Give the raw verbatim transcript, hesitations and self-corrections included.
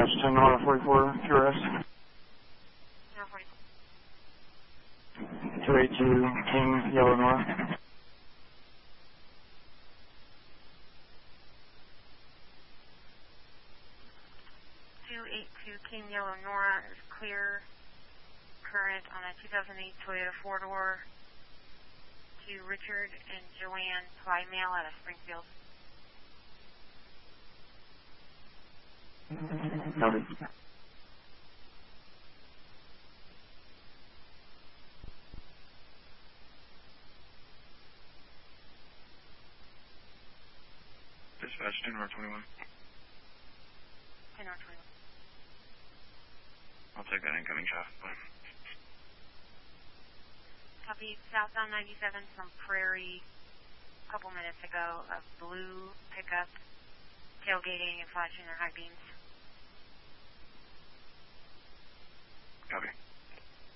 Dash ten Nora forty-four, Q R S. Nora forty-four. two eight two, King, Yellow Nora. two eight two, King, Yellow Nora is clear. Current on a two thousand eight Toyota four-door to Richard and Joanne Plymail out of Springfield. Copy. Dispatch ten Nora twenty-one. ten Nora twenty-one. I'll take that incoming traffic. Copy. Southbound ninety-seven from Prairie a couple minutes ago. A blue pickup tailgating and flashing their high beams. Copy.